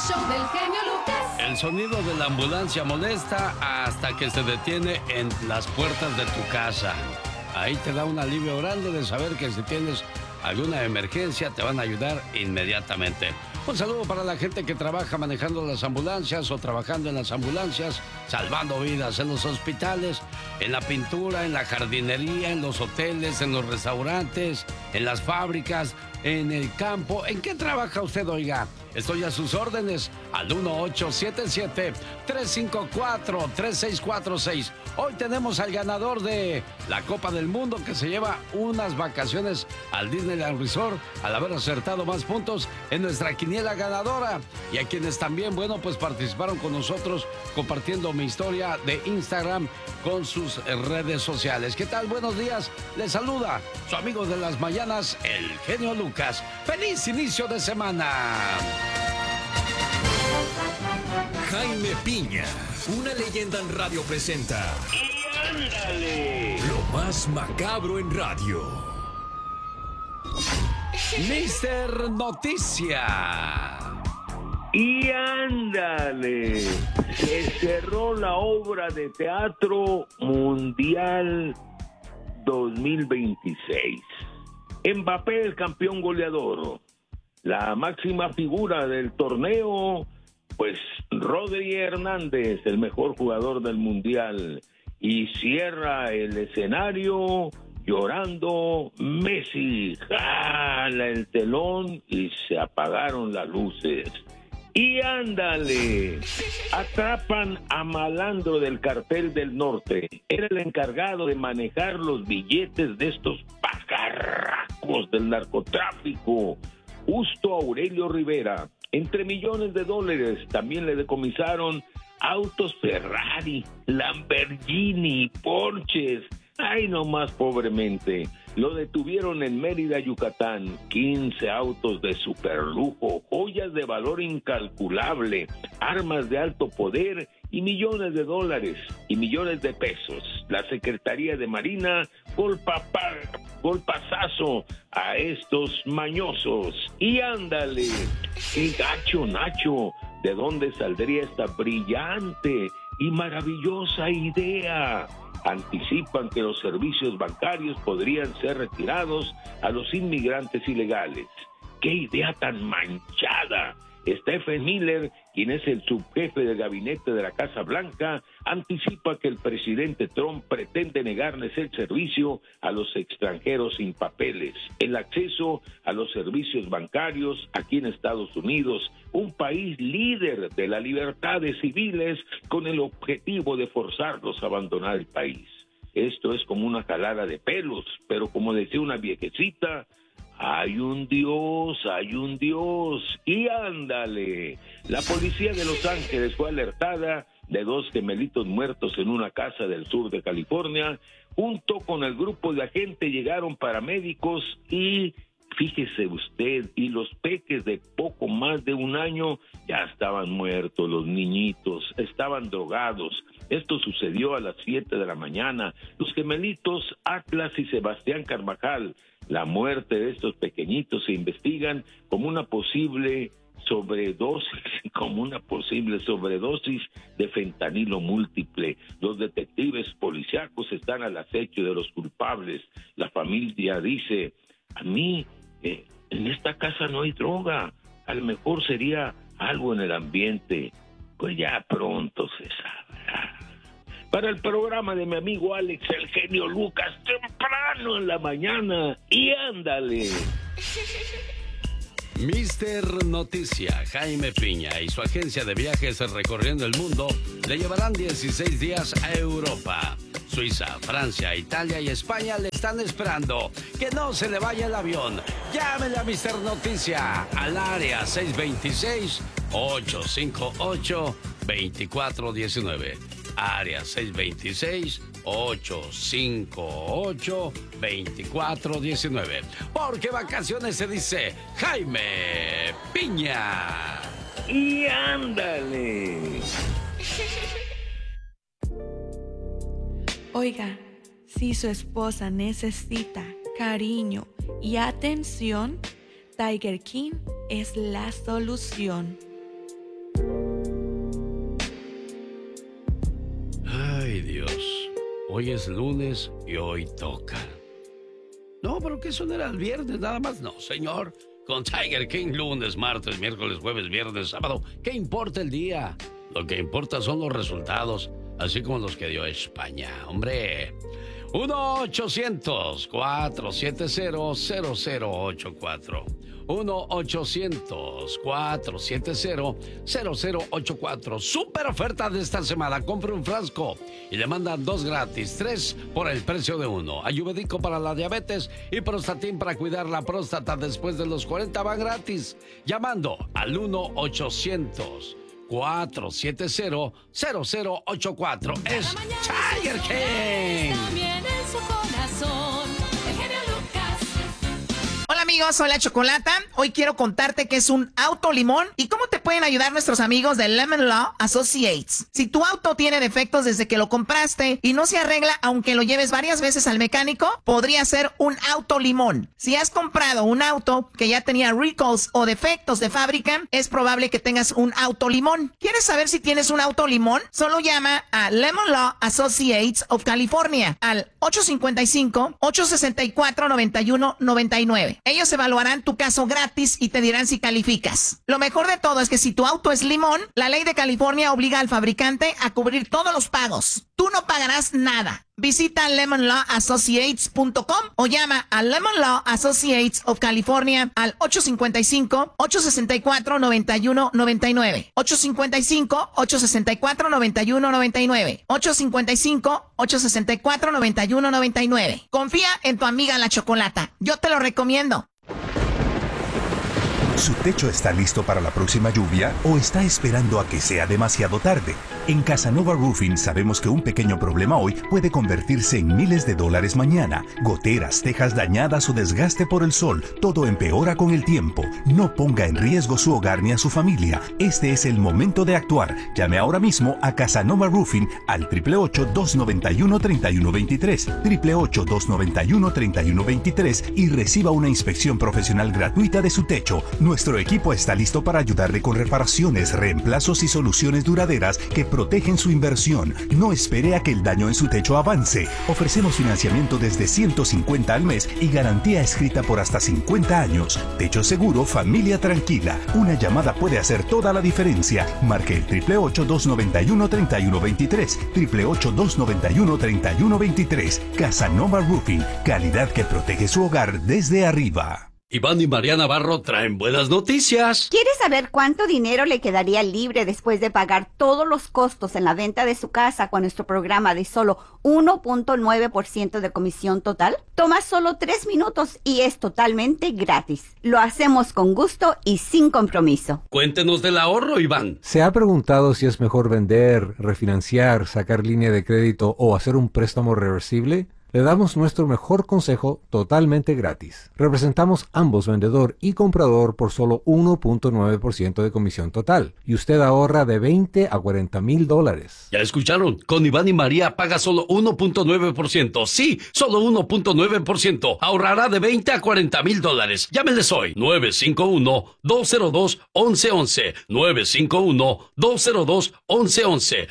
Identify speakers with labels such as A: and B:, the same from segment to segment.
A: show del genio Lucas.
B: El sonido de la ambulancia molesta hasta que se detiene en las puertas de tu casa. Ahí te da un alivio grande de saber que si tienes alguna emergencia te van a ayudar inmediatamente. Un saludo para la gente que trabaja manejando las ambulancias o trabajando en las ambulancias, salvando vidas en los hospitales, en la pintura, en la jardinería, en los hoteles, en los restaurantes, en las fábricas, en el campo. ¿En qué trabaja usted, oiga? Estoy a sus órdenes al 1877-354-3646. Hoy tenemos al ganador de la Copa del Mundo que se lleva unas vacaciones al Disneyland Resort al haber acertado más puntos en nuestra quiniela ganadora. Y a quienes también, bueno, pues participaron con nosotros compartiendo mi historia de Instagram con sus redes sociales. ¿Qué tal? Buenos días. Les saluda su amigo de las mañanas, el genio Lucas. ¡Feliz inicio de semana!
C: Jaime Piña, una leyenda en radio presenta.
D: ¡Y ándale!
C: Lo más macabro en radio.
B: Mister Noticia.
D: ¡Y ándale! Se cerró la obra de teatro Mundial 2026. Mbappé, el campeón goleador. La máxima figura del torneo, pues Rodri Hernández, el mejor jugador del Mundial. Y cierra el escenario llorando Messi. Jala el telón y se apagaron las luces. Y ándale, atrapan a malandro del Cartel del Norte. Era el encargado de manejar los billetes de estos pajarracos del narcotráfico. Justo Aurelio Rivera. Entre millones de dólares también le decomisaron autos Ferrari, Lamborghini, Porsches. Ay, nomás pobremente. Lo detuvieron en Mérida, Yucatán. 15 autos de superlujo, joyas de valor incalculable, armas de alto poder y millones de dólares y millones de pesos. La Secretaría de Marina golpazazo a estos mañosos. Y ándale, qué gacho Nacho, ¿de dónde saldría esta brillante y maravillosa idea? Anticipan que los servicios bancarios podrían ser retirados a los inmigrantes ilegales. ¡Qué idea tan manchada! Stephen Miller, quien es el subjefe del gabinete de la Casa Blanca, anticipa que el presidente Trump pretende negarles el servicio a los extranjeros sin papeles, el acceso a los servicios bancarios aquí en Estados Unidos, un país líder de las libertades civiles, con el objetivo de forzarlos a abandonar el país. Esto es como una jalada de pelos, pero como decía una viejecita, hay un Dios, y ándale. La policía de Los Ángeles fue alertada de 2 gemelitos muertos en una casa del sur de California. Junto con el grupo de agentes llegaron paramédicos y, fíjese usted, y los peques de poco más de un año ya estaban muertos, los niñitos, estaban drogados. Esto sucedió a las 7 de la mañana. Los gemelitos Atlas y Sebastián Carvajal. La muerte de estos pequeñitos se investigan como una posible sobredosis de fentanilo múltiple. Los detectives policíacos están al acecho de los culpables. La familia dice, a mí, en esta casa no hay droga, a lo mejor sería algo en el ambiente. Pues ya pronto se sabrá. Para el programa de mi amigo Alex, el genio Lucas, temprano en la mañana, y ándale.
B: Mister Noticia, Jaime Piña y su agencia de viajes recorriendo el mundo le llevarán 16 días a Europa. Suiza, Francia, Italia y España le están esperando. Que no se le vaya el avión. Llámele a Mister Noticia al área 626-858-2419. Área 626-858-2419. Porque vacaciones se dice Jaime Piña.
D: Y ándale.
E: Oiga, si su esposa necesita cariño y atención, Tiger King es la solución.
B: Hoy es lunes y hoy toca. No, pero que eso no era el viernes nada más. No, señor. Con Tiger King, lunes, martes, miércoles, jueves, viernes, sábado. ¿Qué importa el día? Lo que importa son los resultados, así como los que dio España. Hombre, 1-800-470-0084. 1-800-470-0084. Super oferta de esta semana. Compre un frasco y le mandan 2 gratis, 3 por el precio de 1. Ayurvédico para la diabetes y Prostatin para cuidar la próstata después de los 40 va gratis. Llamando al 1-800-470-0084. Es Tiger King.
A: Hola amigos, soy la Chocolata. Hoy quiero contarte qué es un auto limón y cómo te pueden ayudar nuestros amigos de Lemon Law Associates. Si tu auto tiene defectos desde que lo compraste y no se arregla aunque lo lleves varias veces al mecánico, podría ser un auto limón. Si has comprado un auto que ya tenía recalls o defectos de fábrica, es probable que tengas un auto limón. ¿Quieres saber si tienes un auto limón? Solo llama a Lemon Law Associates of California al 855-864-9199. Ellos evaluarán tu caso gratis y te dirán si calificas. Lo mejor de todo es que si tu auto es limón, la ley de California obliga al fabricante a cubrir todos los pagos. Tú no pagarás nada. Visita lemonlawassociates.com o llama a Lemon Law Associates of California al 855-864-9199. 855-864-9199. 855-864-9199. Confía en tu amiga la Chocolata. Yo te lo recomiendo.
F: ¿Su techo está listo para la próxima lluvia o está esperando a que sea demasiado tarde? En Casanova Roofing sabemos que un pequeño problema hoy puede convertirse en miles de dólares mañana. Goteras, tejas dañadas o desgaste por el sol, todo empeora con el tiempo. No ponga en riesgo su hogar ni a su familia. Este es el momento de actuar. Llame ahora mismo a Casanova Roofing al 888-291-3123, 888-291-3123 y reciba una inspección profesional gratuita de su techo. Nuestro equipo está listo para ayudarle con reparaciones, reemplazos y soluciones duraderas que protegen su inversión. No espere a que el daño en su techo avance. Ofrecemos financiamiento desde $150 al mes y garantía escrita por hasta 50 años. Techo seguro, familia tranquila. Una llamada puede hacer toda la diferencia. Marque el 888-291-3123. 888-291-3123. Casanova Roofing. Calidad que protege su hogar desde arriba.
B: Iván y María Navarro traen buenas noticias.
G: ¿Quiere saber cuánto dinero le quedaría libre después de pagar todos los costos en la venta de su casa con nuestro programa de solo 1.9% de comisión total? Toma solo 3 minutos y es totalmente gratis. Lo hacemos con gusto y sin compromiso.
B: Cuéntenos del ahorro, Iván.
H: ¿Se ha preguntado si es mejor vender, refinanciar, sacar línea de crédito o hacer un préstamo reversible? Le damos nuestro mejor consejo totalmente gratis. Representamos ambos vendedor y comprador por solo 1.9% de comisión total. Y usted ahorra de $20,000 a $40,000.
B: Ya escucharon, con Iván y María paga solo 1.9%. Sí, solo 1.9%. Ahorrará de $20,000 a $40,000. Llámenles hoy. 951-202-1111. 951-202-1111.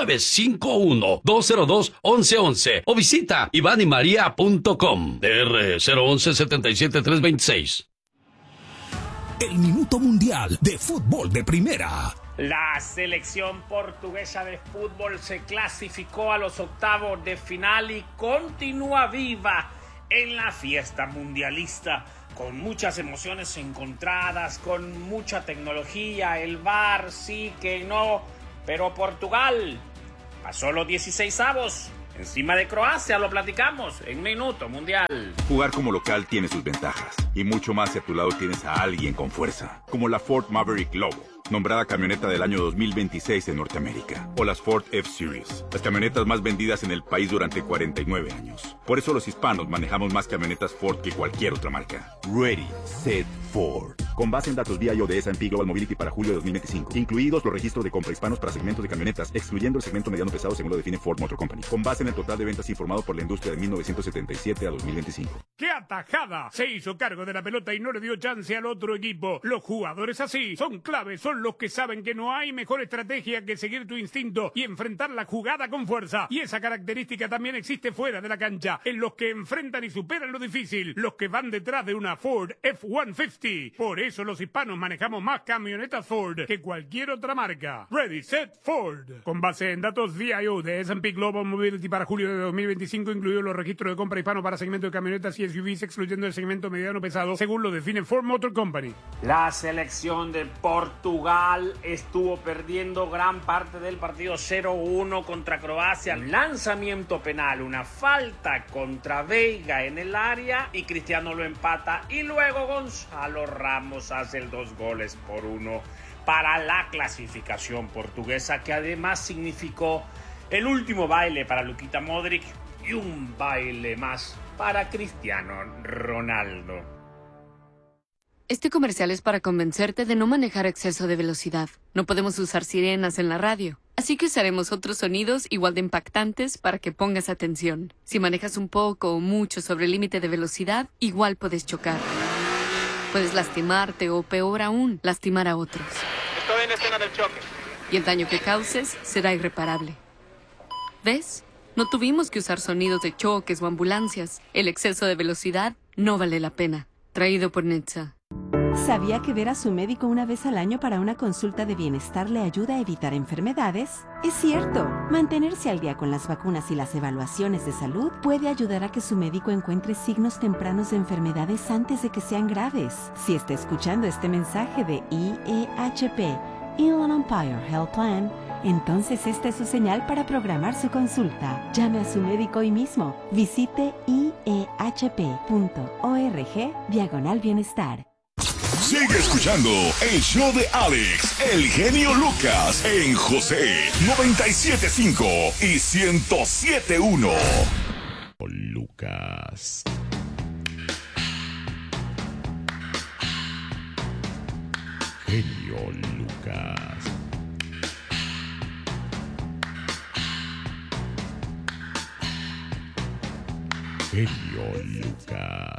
B: 951-202-1111. O visita ivanymaria.com. DR 011-77326.
C: El Minuto Mundial de Fútbol de Primera.
I: La selección portuguesa de fútbol se clasificó a los octavos de final y continúa viva en la fiesta mundialista, con muchas emociones encontradas, con mucha tecnología, el VAR sí que no, pero Portugal pasó los 16avos. Encima de Croacia, lo platicamos en Minuto Mundial.
J: Jugar como local tiene sus ventajas. Y mucho más si a tu lado tienes a alguien con fuerza. Como la Ford Maverick Lobo, nombrada camioneta del año 2026 en Norteamérica. O las Ford F-Series, las camionetas más vendidas en el país durante 49 años. Por eso los hispanos manejamos más camionetas Ford que cualquier otra marca.
F: Ready, set, Ford.
J: con base en datos VIO de S&P Global Mobility para julio de 2025, incluidos los registros de compra hispanos para segmentos de camionetas, excluyendo el segmento mediano pesado según lo define Ford Motor Company, con base en el total de ventas informado por la industria de 1977 a 2025.
I: ¡Qué atajada! Se hizo cargo de la pelota y no le dio chance al otro equipo. Los jugadores así son claves, son los que saben que no hay mejor estrategia que seguir tu instinto y enfrentar la jugada con fuerza. Y esa característica también existe fuera de la cancha, en los que enfrentan y superan lo difícil, los que van detrás de una Ford F-150. Por eso los hispanos manejamos más camionetas Ford que cualquier otra marca. Ready, Set, Ford. Con base en datos VIO de S&P Global Mobility para julio de 2025, incluidos los registros de compra hispano para segmento de camionetas y SUVs, excluyendo el segmento mediano pesado, según lo define Ford Motor Company. La selección de Portugal estuvo perdiendo gran parte del partido 0-1 contra Croacia. Un lanzamiento penal, una falta contra Veiga en el área y Cristiano lo empata. Y luego Gonzalo Ramos hace el 2-1 para la clasificación portuguesa, que además significó el último baile para Luka Modric y un baile más para Cristiano Ronaldo.
K: Este comercial es para convencerte de no manejar a exceso de velocidad. No podemos usar sirenas en la radio, así que usaremos otros sonidos igual de impactantes para que pongas atención. Si manejas un poco o mucho sobre el límite de velocidad, igual puedes chocar. Puedes lastimarte o, peor aún, lastimar a otros.
L: Estoy en escena del choque.
K: Y el daño que causes será irreparable. ¿Ves? No tuvimos que usar sonidos de choques o ambulancias. El exceso de velocidad no vale la pena. Traído por NHTSA.
M: ¿Sabía que ver a su médico una vez al año para una consulta de bienestar le ayuda a evitar enfermedades? Es cierto, mantenerse al día con las vacunas y las evaluaciones de salud puede ayudar a que su médico encuentre signos tempranos de enfermedades antes de que sean graves. Si está escuchando este mensaje de IEHP, Inland Empire Health Plan, entonces esta es su señal para programar su consulta. Llame a su médico hoy mismo. Visite iehp.org/bienestar.
N: Sigue escuchando el show de Alex, el genio Lucas, en José 97.5 y 107.1. Lucas. Genio Lucas. Genio Lucas.